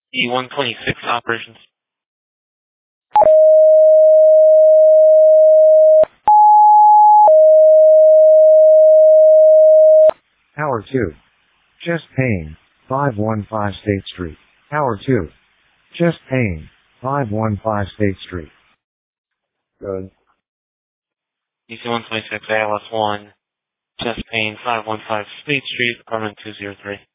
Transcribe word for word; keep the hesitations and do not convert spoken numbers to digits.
E one twenty-six operations. Tower two. Chest pain, five one five State Street. Tower two. Chest pain, five one five State Street. Good. E C one twenty-six A L S one. Chest pain, five one five State Street, apartment two zero three.